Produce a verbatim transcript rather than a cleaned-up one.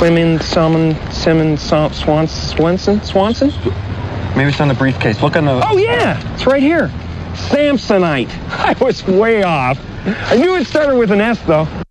Swimming, Salmon, Simmons, Swanson, Swanson, Swanson? Maybe it's on the briefcase. Look on the... Oh, yeah, it's right here. Samsonite. I was way off. I knew it started with an S, though.